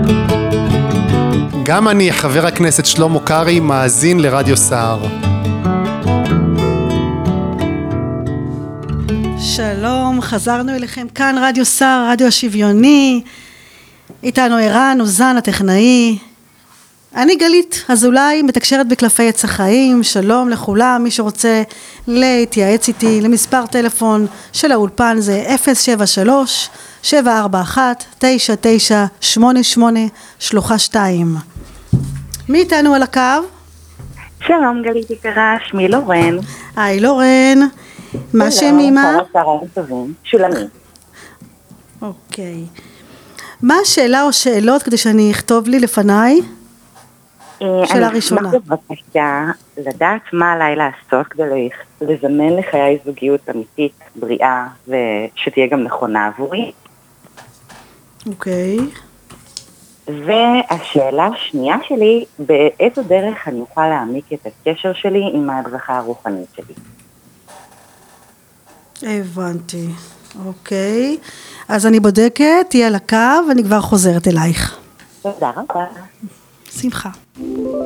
גם אני, חבר הכנסת שלמה קרעי, מאזין לרדיו סער. שלום, חזרנו אליכם כאן רדיו סער, רדיו השוויוני. איתנו ערן, אוזן הטכנאי. אני גלית אזולאי, מתקשרת בקלפי עץ החיים. שלום לכולם, מי שרוצה להתייעץ איתי למספר טלפון של האולפן זה 073-741-9988 שלוחה 2. מי איתנו על הקו? שלום גלית יקרה, שמי לורן. היי לורן, מה שם אמא? צהריים טובים, שולמית. אוקיי. מה השאלה או שאלות כדי שאני אכתוב לי לפניי? שאלה ראשונה. אני אשמח בבקשה לדעת מה עליי לעשות כדי לזמן לחיי זוגיות אמיתית, בריאה, ושתהיה גם נכונה עבורי. אוקיי. והשאלה השנייה שלי, באיזו דרך אני אוכל להעמיק את הקשר שלי עם ההדרכה הרוחנית שלי. הבנתי. אוקיי. אז אני בודקת, תהיה על הקו, ואני כבר חוזרת אלייך. תודה רבה. שמחה.